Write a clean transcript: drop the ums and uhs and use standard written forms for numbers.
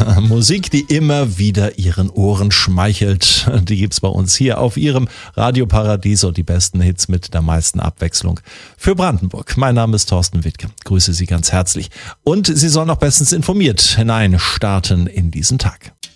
Musik, die immer wieder Ihren Ohren schmeichelt. Die gibt's bei uns hier auf Ihrem Radioparadies und die besten Hits mit der meisten Abwechslung für Brandenburg. Mein Name ist Thorsten Wittke. Grüße Sie ganz herzlich. Und Sie sollen auch bestens informiert hineinstarten in diesen Tag.